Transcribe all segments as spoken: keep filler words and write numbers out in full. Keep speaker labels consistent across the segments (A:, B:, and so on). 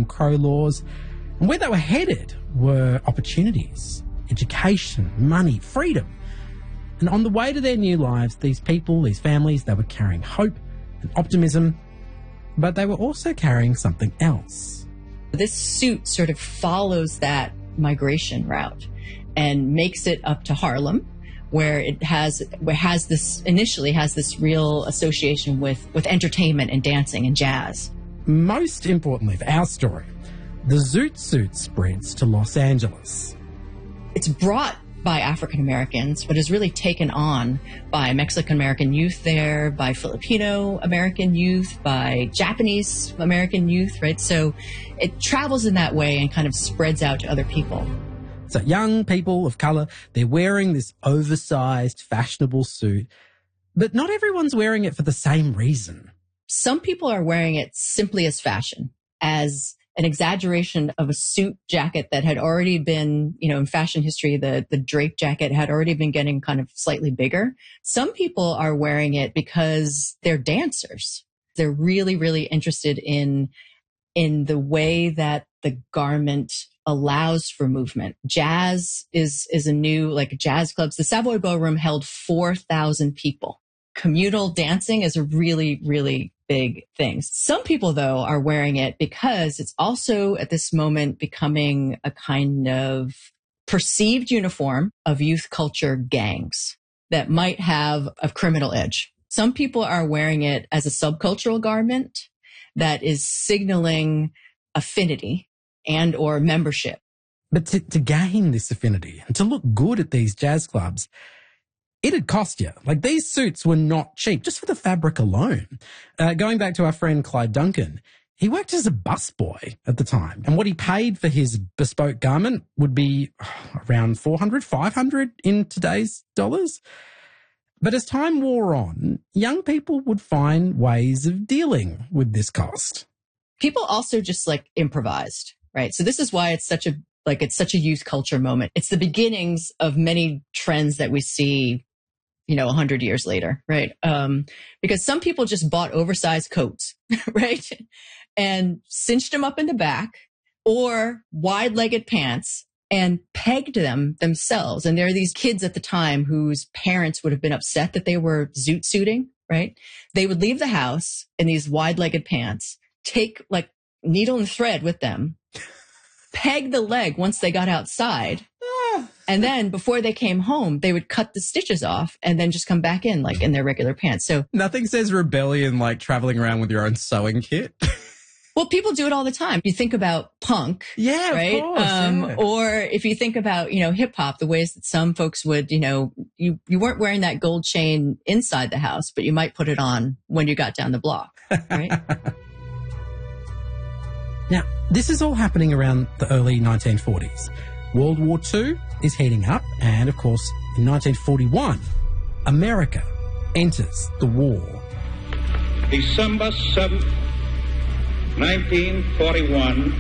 A: Jim Crow laws. And where they were headed were opportunities, education, money, freedom. And on the way to their new lives, these people, these families, they were carrying hope and optimism, but they were also carrying something else.
B: This suit sort of follows that migration route and makes it up to Harlem, where it has where has this initially has this real association with, with entertainment and dancing and jazz.
A: Most importantly for our story, the Zoot Suit spreads to Los Angeles.
B: It's brought by African Americans, but is really taken on by Mexican American youth there, by Filipino American youth, by Japanese American youth, right? So it travels in that way and kind of spreads out to other people.
A: So young people of colour, they're wearing this oversized, fashionable suit, but not everyone's wearing it for the same reason.
B: Some people are wearing it simply as fashion, as an exaggeration of a suit jacket that had already been, you know, in fashion history, the, the drape jacket had already been getting kind of slightly bigger. Some people are wearing it because they're dancers. They're really, really interested in, in the way that the garment allows for movement. Jazz is, is a new, like jazz clubs. The Savoy Ballroom held four thousand people. Communal dancing is a really, really big thing. Some people, though, are wearing it because it's also at this moment becoming a kind of perceived uniform of youth culture gangs that might have a criminal edge. Some people are wearing it as a subcultural garment that is signaling affinity and or membership.
A: But to, to gain this affinity and to look good at these jazz clubs, it'd cost you. Like, these suits were not cheap, just for the fabric alone. Uh, going back to our friend Clyde Duncan, he worked as a busboy at the time, and what he paid for his bespoke garment would be around four hundred, five hundred in today's dollars. But as time wore on, young people would find ways of dealing with this cost.
B: People also just like improvised, right? So this is why it's such a Like it's such a youth culture moment. It's the beginnings of many trends that we see, you know, a hundred years later, right? Um, because some people just bought oversized coats, right? And cinched them up in the back, or wide-legged pants and pegged them themselves. And there are these kids at the time whose parents would have been upset that they were zoot suiting, right? They would leave the house in these wide-legged pants, take like needle and thread with them, peg the leg once they got outside. And then before they came home, they would cut the stitches off and then just come back in like in their regular pants. So
A: nothing says rebellion like traveling around with your own sewing kit.
B: Well, people do it all the time. You think about punk,
A: yeah,
B: right?
A: Of course,
B: um,
A: yeah.
B: Or if you think about, you know, hip hop, the ways that some folks would, you know, you, you weren't wearing that gold chain inside the house, but you might put it on when you got down the block, right?
A: Now, this is all happening around the early nineteen forties. World War Two is heating up, and of course, in nineteen forty-one, America enters the war.
C: December seventh, nineteen forty-one,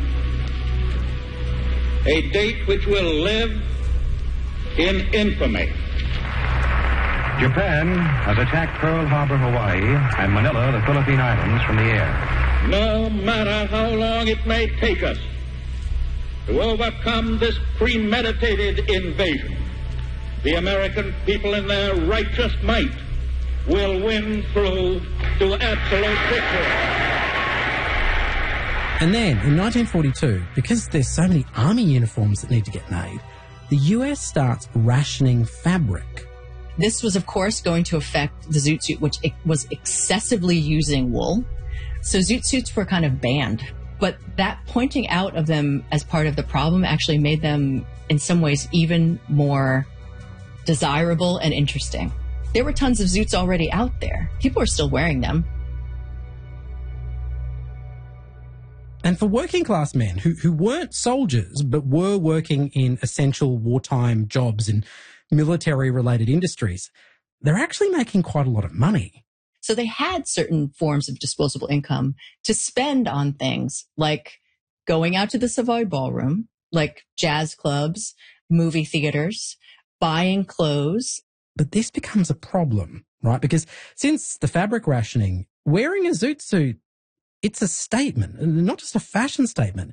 C: a date which will live in infamy.
D: Japan has attacked Pearl Harbor, Hawaii, and Manila, the Philippine Islands, from the air.
C: No matter how long it may take us to overcome this premeditated invasion, the American people in their righteous might will win through to absolute victory.
A: And then, in nineteen forty-two, because there's so many army uniforms that need to get made, the U S starts rationing fabric.
B: This was, of course, going to affect the zoot suit, which was excessively using wool. So zoot suits were kind of banned. But that pointing out of them as part of the problem actually made them, in some ways, even more desirable and interesting. There were tons of zoots already out there. People were still wearing them.
A: And for working class men who, who weren't soldiers, but were working in essential wartime jobs in military-related industries, they're actually making quite a lot of money.
B: So they had certain forms of disposable income to spend on things like going out to the Savoy Ballroom, like jazz clubs, movie theaters, buying clothes.
A: But this becomes a problem, right? Because since the fabric rationing, wearing a zoot suit, it's a statement, and not just a fashion statement.